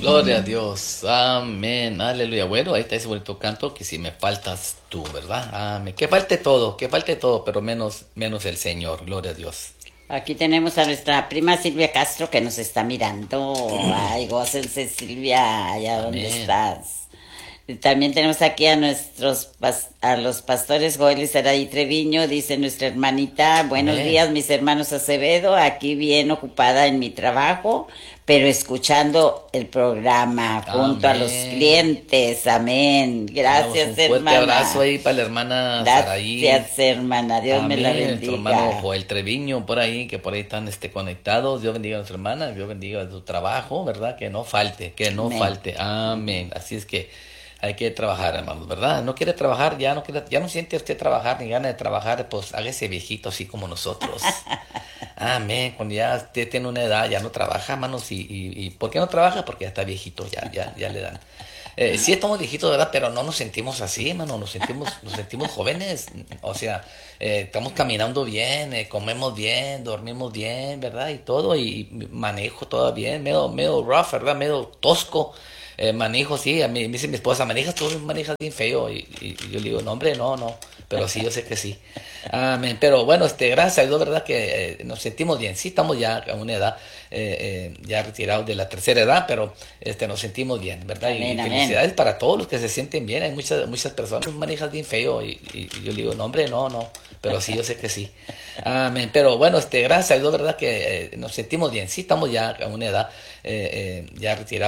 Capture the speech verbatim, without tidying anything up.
Gloria a Dios. Amén. Aleluya. Bueno, ahí está ese bonito canto que si me faltas tú, ¿verdad? Amén. Que falte todo, que falte todo, pero menos, menos el Señor. Gloria a Dios. Aquí tenemos a nuestra prima Silvia Castro que nos está mirando. Ay, gócense Silvia, allá donde Amén. estás. Y también tenemos aquí a nuestros pas- a los pastores Joel y Saraí Treviño, dice nuestra hermanita, buenos Amén. días mis hermanos Acevedo, aquí bien ocupada en mi trabajo, pero escuchando el programa junto a los Amén. clientes, amén. Mandamos Gracias un fuerte abrazo hermana, ahí para la hermana Saraí. gracias hermana, Dios me la Amén. Nuestro hermano bendiga. Joel Treviño por ahí, que por ahí están este, conectados. Dios bendiga a nuestra hermana, Dios bendiga su trabajo, ¿verdad? Que no falte, que no Amén. falte. Amén. Así es que hay que trabajar, hermanos, ¿verdad? No quiere trabajar, ya no quiere, ya no siente usted trabajar ni gana de trabajar, pues hágase viejito así como nosotros. Amén. Cuando ya usted tiene una edad, ya no trabaja, hermanos. Y, y, y ¿por qué no trabaja? Porque ya está viejito, ya, ya, ya le dan. Eh, sí estamos viejitos, ¿verdad? Pero no nos sentimos así, hermano. Nos sentimos, nos sentimos jóvenes. O sea, eh, estamos caminando bien, eh, comemos bien, dormimos bien, ¿verdad? Y todo, y manejo todo bien, medio, medio rough, ¿verdad? Medio tosco. Eh, manejo, sí, a mí me dice mi esposa, manejas tú, manejas bien feo. Y, y- y yo le digo, no, hombre, no, no. Pero sí, yo sé que sí. Amén. Pero bueno, este, gracias a Dios, ¿verdad? Que eh, nos sentimos bien. Sí, estamos ya a una edad, eh, eh, ya retirados de la tercera edad, pero este, nos sentimos bien, ¿verdad? Y Amén, amén. felicidades para todos los que se sienten bien. Hay muchas, muchas personas que manejan bien feo. Y, y- y yo le digo, no, hombre, no, no. Pero sí, yo sé que sí. Amén. Pero bueno, este, gracias a Dios, ¿verdad? Que eh, nos sentimos bien. Sí, estamos ya a una edad, eh, eh, ya retirados.